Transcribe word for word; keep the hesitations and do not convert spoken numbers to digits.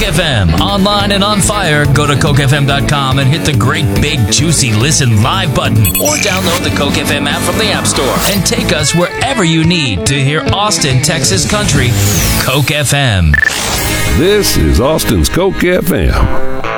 F M. Online and on fire, go to Coke F M dot com and hit the great big juicy listen live button. Or download the Coke F M app from the App Store and take us wherever you need to hear Austin, Texas country, Coke F M. This is Austin's Coke F M.